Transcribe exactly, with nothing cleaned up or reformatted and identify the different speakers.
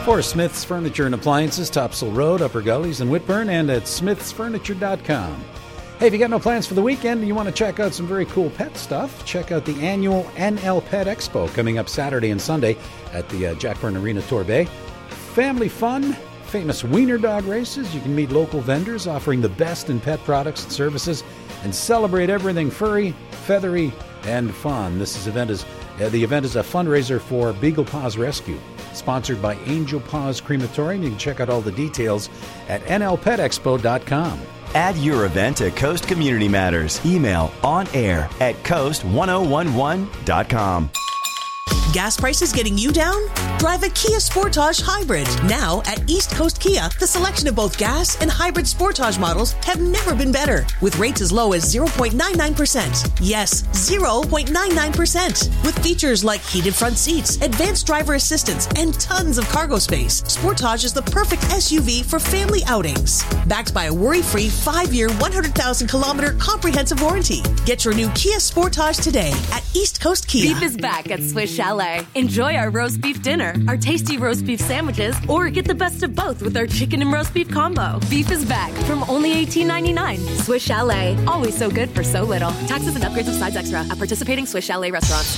Speaker 1: For Smith's Furniture and Appliances, Topsail Road, Upper Gullies, and Whitburn, and at smiths furniture dot com. Hey, if you got no plans for the weekend and you want to check out some very cool pet stuff, check out the annual N L Pet Expo coming up Saturday and Sunday at the uh, Jack Byrne Arena, Torbay. Family fun, famous wiener dog races. You can meet local vendors offering the best in pet products and services and celebrate everything furry, feathery, and fun. This is event is uh, the event is a fundraiser for Beagle Paws Rescue, sponsored by Angel Paws Crematorium. You can check out all the details at N L pet expo dot com.
Speaker 2: Add your event to Coast Community Matters. Email on air at coast ten eleven dot com.
Speaker 3: Gas prices getting you down? Drive a Kia Sportage Hybrid. Now at East Coast Kia, the selection of both gas and hybrid Sportage models have never been better. With rates as low as zero point nine nine percent. Yes, zero point nine nine percent. With features like heated front seats, advanced driver assistance, and tons of cargo space, Sportage is the perfect S U V for family outings. Backed by a worry-free five-year, one hundred thousand kilometer comprehensive warranty. Get your new Kia Sportage today at East Coast Kia.
Speaker 4: Beef is back at Swiss Chalet. Enjoy our roast beef dinner, our tasty roast beef sandwiches, or get the best of both with our chicken and roast beef combo. Beef is back from only eighteen ninety-nine. Swiss Chalet, always so good for so little. Taxes and upgrades of sides extra at participating Swiss Chalet restaurants.